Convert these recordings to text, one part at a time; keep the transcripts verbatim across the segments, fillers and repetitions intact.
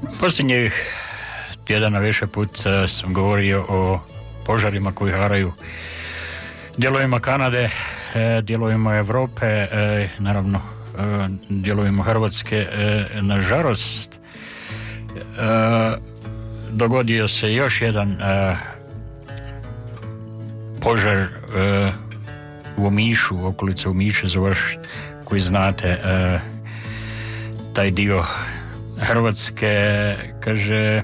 Posljednjih tjedana više put sam govorio o požarima koji haraju dijelovima Kanade, dijelovima Europe, naravno dijelovima Hrvatske. Nažalost, dogodio se još jedan požar u Omišu, u okolici Omiša, za vaš koji znate taj dio Hrvatske. Kaže,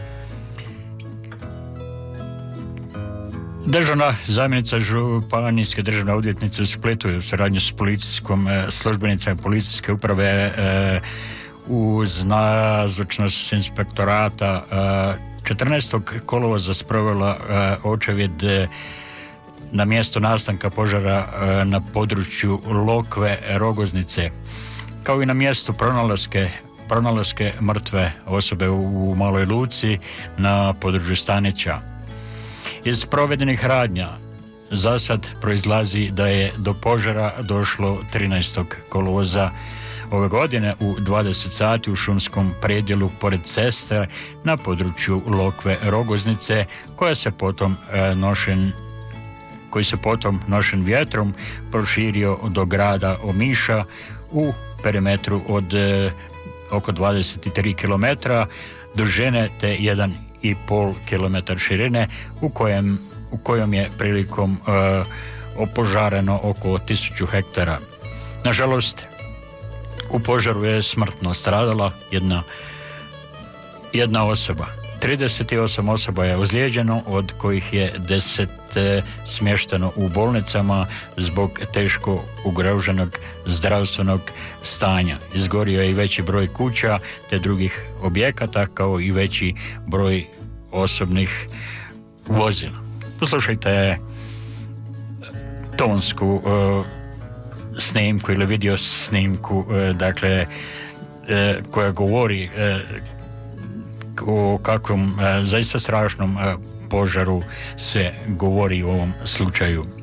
državna zamjenica županijske državne odvjetnice u Splitu u suradnji s policijskom službenicama policijske uprave e, uz nazočnost inspektorata e, četrnaestog kolovoza sprovela e, očevid e, na mjesto nastanka požara e, na području Lokve Rogoznice, kao i na mjestu pronalaske pronalaske mrtve osobe u Maloj Luci na području Stanića. Iz provedenih radnja za sad proizlazi da je do požara došlo trinaestog kolovoza ove godine u dvadeset sati u šumskom predjelu pored ceste na području Lokve Rogoznice, koja se potom e, nošen koji se potom nošen vjetrom proširio do grada Omiša u perimetru od e, oko dvadeset tri kilometra dužine te jedan i pol kilometar širine, u kojem u kojom je prilikom e, opožareno oko tisuću hektara. Nažalost, u požaru je smrtno stradala jedna jedna osoba. trideset osam osoba je ozlijeđeno, od kojih je deset e, smješteno u bolnicama zbog teško ugroženog zdravstvenog stanja. Izgorio je i veći broj kuća te drugih objekata, kao i veći broj osobnih vozila. Poslušajte tonsku e, snimku ili video snimku, e, dakle, e, koja govori e, o kakvom e, zaista strašnom e, požaru se govori u ovom slučaju.